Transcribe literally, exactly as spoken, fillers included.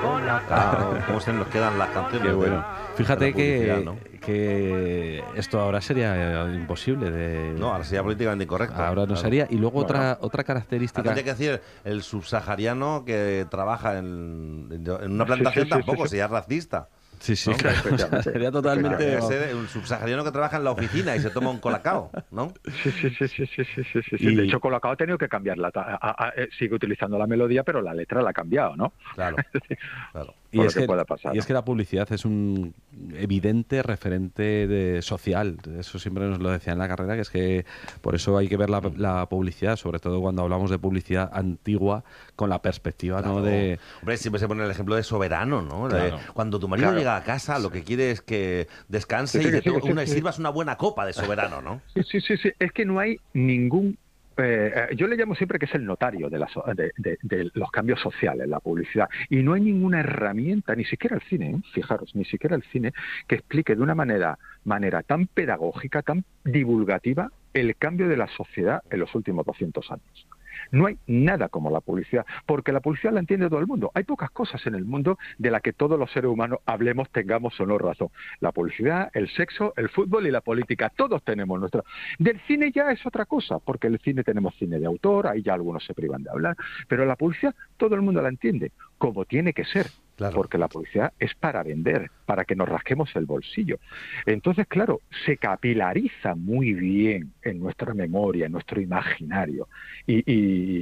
Colacao. ¿Cómo se nos quedan las canciones? Qué bueno. de- Fíjate de la publicidad, que, ¿no? que esto ahora sería eh, imposible de... No, ahora sería políticamente incorrecto. Ahora no claro. sería. Y luego Bueno. otra otra Ahora característica... tendría que decir el subsahariano que trabaja en, en una Sí, plantación sí, sí, tampoco, sí, sí. sería racista. Sí, sí, ¿no? claro. O sea, Efectivamente. sería totalmente... Tendría que Efectivamente. ser un subsahariano que trabaja en la oficina y se toma un colacao, ¿no? Sí, sí, sí, sí, sí, sí, sí, sí. Y- De hecho, Colacao ha tenido que cambiar la ta- a- a- eh, sigue utilizando la melodía, pero la letra la ha cambiado, ¿no? Claro, claro. Y Por es, lo que que, pueda pasar, y es ¿no? que la publicidad es un evidente referente de social. Eso siempre nos lo decía en la carrera, que es que por eso hay que ver la, la publicidad, sobre todo cuando hablamos de publicidad antigua, con la perspectiva, ¿no? Claro. De, Hombre, siempre se pone el ejemplo de Soberano, ¿no? De Claro. cuando tu marido Claro. llega a casa, lo que quiere es que descanse Sí, sí, y que que sí, que to- sí, una, que sí. sirvas una buena copa de Soberano, ¿no? Sí, sí, sí, sí. Es que no hay ningún... eh, eh, yo le llamo siempre que es el notario de, la so- de, de- de los cambios sociales, la publicidad. Y no hay ninguna herramienta, ni siquiera el cine, ¿eh? Fijaros, ni siquiera el cine, que explique de una manera, manera tan pedagógica, tan divulgativa, el cambio de la sociedad en los últimos doscientos años. No hay nada como la publicidad, porque la publicidad la entiende todo el mundo. Hay pocas cosas en el mundo de las que todos los seres humanos hablemos, tengamos o no razón. La publicidad, el sexo, el fútbol y la política, todos tenemos nuestra. Del cine ya es otra cosa, porque el cine tenemos cine de autor, ahí ya algunos se privan de hablar, pero la publicidad todo el mundo la entiende, como tiene que ser. Claro. Porque la publicidad es para vender, para que nos rasquemos el bolsillo. Entonces, claro, se capilariza muy bien en nuestra memoria, en nuestro imaginario. Y, y,